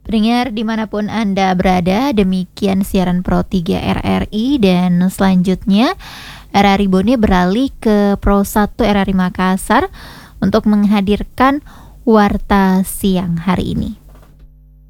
Pendengar dimanapun Anda berada, demikian siaran Pro 3 RRI dan selanjutnya RRI Bone beralih ke Pro 1 RRI Makassar untuk menghadirkan Warta Siang hari ini.